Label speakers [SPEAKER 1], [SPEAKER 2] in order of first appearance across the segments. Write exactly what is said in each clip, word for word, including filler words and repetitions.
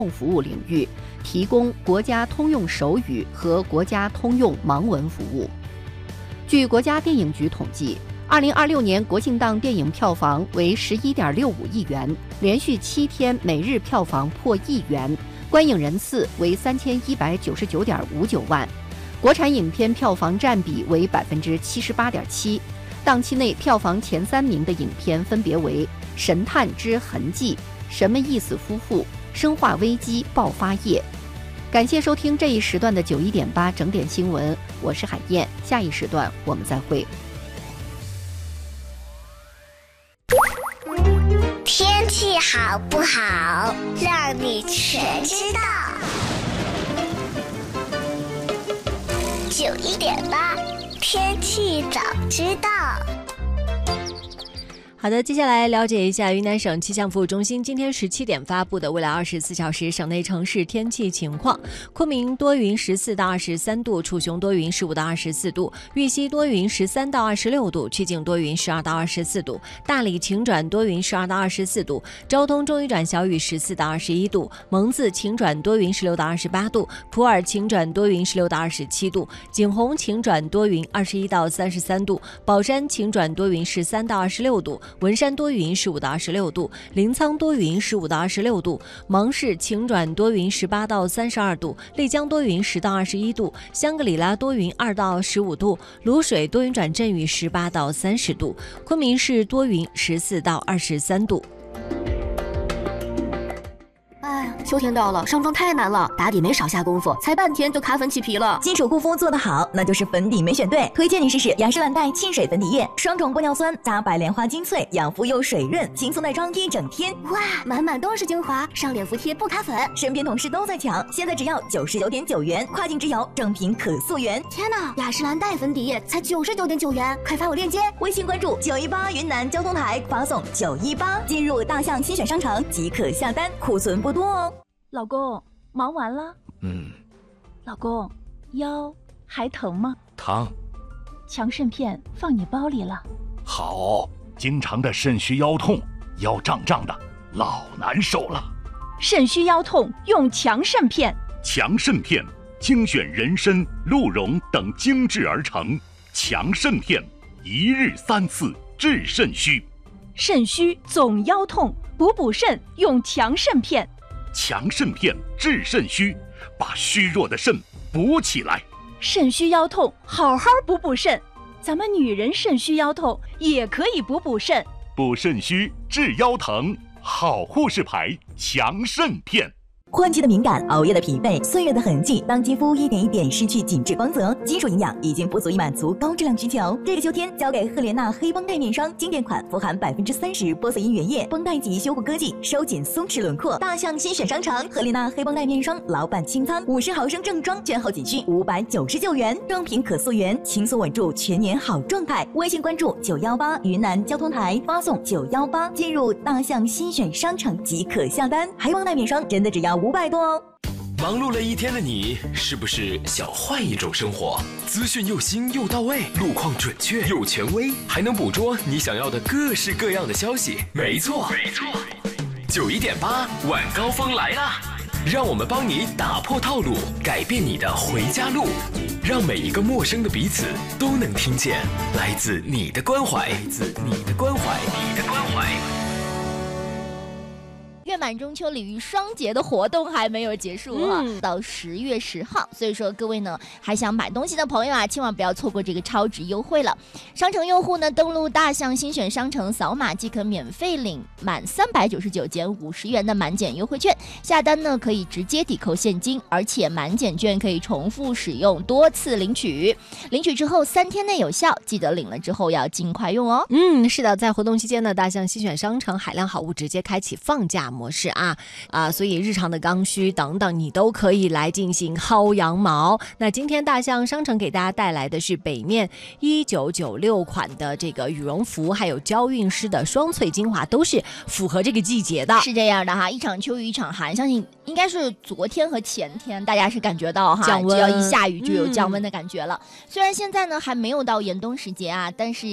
[SPEAKER 1] 服务领域，提供国家通用手语和国家通用盲文服务。据国家电影局统计，二零二六年国庆档电影票房为十一点六五亿元，连续七天每日票房破亿元，观影人次为三千一百九十九点五九万，国产影片票房占比为百分之七十八点七。档期内票房前三名的影片分别为《神探之痕迹》、《什么意思夫妇》、《生化危机爆发夜》。感谢收听这一时段的九一点八整点新闻，我是海燕，下一时段我们再会。
[SPEAKER 2] 天气好不好，让你全知道。九一点八，天气早知道。
[SPEAKER 3] 好的，接下来了解一下云南省气象服务中心今天十七点发布的未来二十四小时省内城市天气情况。昆明多云十四到二十三度，楚雄多云十五到二十四度，玉溪多云十三到二十六度，曲靖多云十二到二十四度，大理晴转多云十二到二十四度，昭通中雨转小雨十四到二十一度，蒙自晴转多云十六到二十八度，普洱晴转多云十六到二十七度，景洪晴转多云二十一到三十三度，宝山晴转多云十三到二十六度，文山多云十五到二十六度，临沧多云十五到二十六度，芒市晴转多云十八到三十二度，丽江多云十到二十一度，香格里拉多云二到十五度，卤水多云转阵雨十八到三十度，昆明市多云十四到二十三度。
[SPEAKER 4] 哎，秋天到了，上妆太难了，打底没少下功夫，才半天就卡粉起皮了。
[SPEAKER 5] 基础护肤做得好，那就是粉底没选对。推荐你试试雅诗兰黛沁水粉底液，双重玻尿酸加白莲花精粹，养肤又水润，轻松耐妆一整天。
[SPEAKER 4] 哇，满满都是精华，上脸服帖不卡粉。
[SPEAKER 5] 身边同事都在抢，现在只要九十九点九元，跨境直邮，正品可溯源。
[SPEAKER 4] 天哪，雅诗兰黛粉底液才九十九点九元，快发我链接。
[SPEAKER 5] 微信关注九一八云南交通台，发送九一八，进入大象新选商城即可下单，库存不多哦。
[SPEAKER 6] 老公，忙完了？
[SPEAKER 7] 嗯。
[SPEAKER 6] 老公，腰还疼吗？
[SPEAKER 7] 疼。
[SPEAKER 6] 强肾片放你包里了。
[SPEAKER 7] 好，经常的肾虚腰痛，腰胀胀的，老难受了。
[SPEAKER 6] 肾虚腰痛用强肾片。
[SPEAKER 7] 强肾片精选人参、鹿茸等精制而成，强肾片一日三次治肾虚。
[SPEAKER 6] 肾虚总腰痛，补补肾用强肾片。
[SPEAKER 7] 强肾片治肾虚，把虚弱的肾补起来。
[SPEAKER 6] 肾虚腰痛，好好补补肾。咱们女人肾虚腰痛也可以补补肾。
[SPEAKER 7] 补肾虚治腰疼，好护士牌强肾片。
[SPEAKER 5] 换季的敏感，熬夜的疲惫，岁月的痕迹，当肌肤一点一点失去紧致光泽，基础营养已经不足以满足高质量需求。这个秋天，交给赫莲娜黑绷带面霜经典款，富含百分之三十玻色因原液，绷带级修护科技，收紧松弛轮廓。大象新选商城赫莲娜黑绷带面霜老版清仓，五十毫升正装，券后仅需五百九十九元，正品可溯源，轻松稳住全年好状态。微信关注九幺八云南交通台，发送九幺八，进入大象新选商城即可下单。黑绷带面霜真的只要五百多哦。
[SPEAKER 8] 忙碌了一天的你，是不是想换一种生活？资讯又新又到位，路况准确又权威，还能捕捉你想要的各式各样的消息。没错，没错，九一点八晚高峰来啦！让我们帮你打破套路，改变你的回家路，让每一个陌生的彼此都能听见来自你的关怀，来自你的关怀，你的关怀。
[SPEAKER 9] 月满中秋鲤鱼双节的活动还没有结束哈、
[SPEAKER 3] 嗯，
[SPEAKER 9] 到十月十号，所以说各位呢还想买东西的朋友啊，千万不要错过这个超值优惠了。商城用户呢登录大象新选商城，扫码即可免费领满三百九十九减五十元的满减优惠券，下单呢可以直接抵扣现金，而且满减券可以重复使用，多次领取，领取之后三天内有效，记得领了之后要尽快用哦。
[SPEAKER 3] 嗯，是的，在活动期间呢，大象新选商城海量好物直接开启放假模式啊啊，所以日常的刚需等等，你都可以来进行薅羊毛。那今天大象商城给大家带来的是北面一九九六款的这个羽绒服，还有娇韵诗的双萃精华，都是符合这个季节的。
[SPEAKER 9] 是这样的哈，一场秋雨一场寒，相信应该是昨天和前天大家是感觉到哈，
[SPEAKER 3] 降温，
[SPEAKER 9] 只要一下雨就有降温的感觉了。嗯、虽然现在呢还没有到严冬时节啊，但是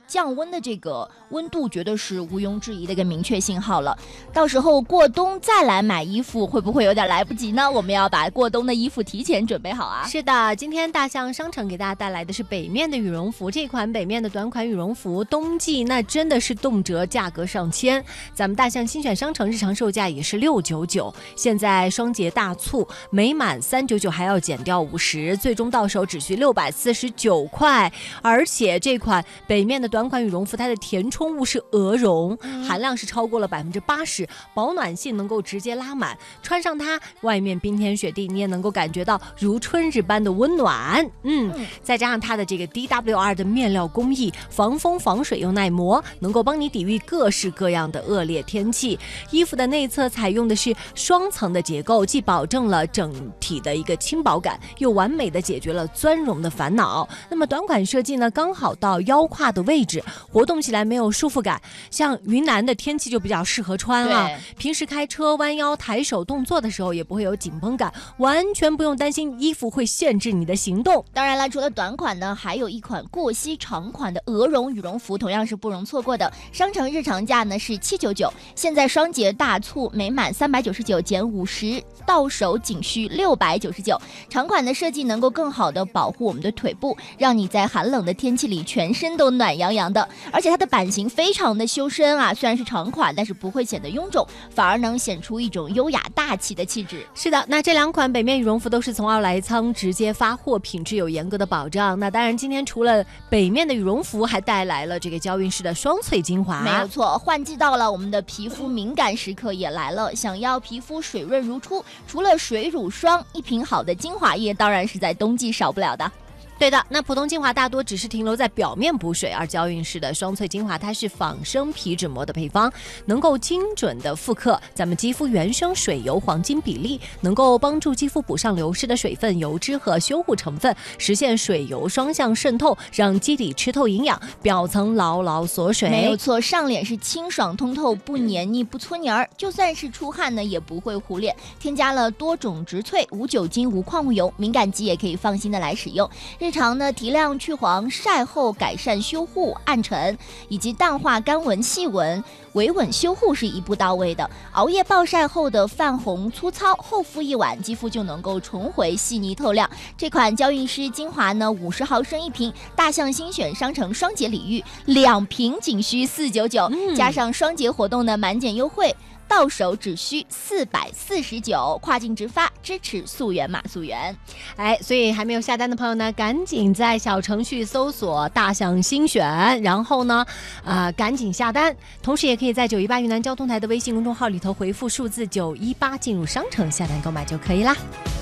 [SPEAKER 9] 降温的这个温度绝对是毋庸置疑的一个明确信号了。到时候过冬再来买衣服，会不会有点来不及呢？我们要把过冬的衣服提前准备好啊。
[SPEAKER 3] 是的，今天大象商城给大家带来的是北面的羽绒服，这款北面的短款羽绒服，冬季那真的是动辄价格上千。咱们大象新选商城日常售价也是六九九，现在双节大促，每满三九九还要减掉五十，最终到手只需六百四十九块。而且这款北面的短款羽绒服，它的填充物是鹅绒，嗯、含量是超过了百分之八十，保暖性能够直接拉满，穿上它，外面冰天雪地，你也能够感觉到如春日般的温暖。嗯，嗯再加上它的这个 D W R 的面料工艺，防风防水又耐磨，能够帮你抵御各式各样的恶劣天气。衣服的内侧采用的是双层的结构，既保证了整体的一个轻薄感，又完美的解决了钻绒的烦恼。那么短款设计呢，刚好到腰胯的位置，活动起来没有束缚感。像云南的天气就比较适合穿啊，平时开车弯腰抬手动作的时候也不会有紧绷感，完全不用担心衣服会限制你的行动。
[SPEAKER 9] 当然了，除了短款呢，还有一款过膝长款的鹅绒羽绒服，同样是不容错过的。商城日常价呢是七九九，现在双节大促，每满三百九十九减五十，到手仅需六百九十九。长款的设计能够更好的保护我们的腿部，让你在寒冷的天气里全身都暖洋洋的。而且它的版型非常的修身啊，虽然是长款，但是不会显得臃肿，反而能显出一种优雅大气的气质。
[SPEAKER 3] 是的，那这两款北面羽绒服都是从奥莱仓直接发货，品质有严格的保障。那当然，今天除了北面的羽绒服，还带来了这个娇韵诗的双萃精华。
[SPEAKER 9] 没有错，换季到了，我们的皮肤敏感时刻也来了。想要皮肤水润如初，除了水乳霜，一瓶好的精华液当然是在冬季少不了的。
[SPEAKER 3] 对的，那普通精华大多只是停留在表面补水，而娇韵诗的双萃精华它是仿生皮脂膜的配方，能够精准的复刻咱们肌肤原生水油黄金比例，能够帮助肌肤补上流失的水分、油脂和修护成分，实现水油双向渗透，让基底吃透营养，表层牢牢锁水。
[SPEAKER 9] 没有错，上脸是清爽通透，不黏腻不搓泥儿，就算是出汗呢也不会糊脸。添加了多种植萃、无酒精、无矿物油，敏感肌也可以放心的来使用。日常呢提亮去黄，晒后改善修护暗沉，以及淡化干纹细纹，维稳修护是一步到位的。熬夜暴晒后的泛红粗糙，后敷一晚，肌肤就能够重回细腻透亮。这款娇韵诗精华呢，五十毫升一瓶，大象新选商城双节礼遇，两瓶仅需四九九，加上双节活动的满减优惠，到手只需四百四十九，跨境直发，支持溯源码溯源。
[SPEAKER 3] 哎，所以还没有下单的朋友呢，赶紧在小程序搜索大象新选，然后呢，啊、呃，赶紧下单。同时也可以在九一八云南交通台的微信公众号里头回复数字九一八进入商城下单购买就可以啦。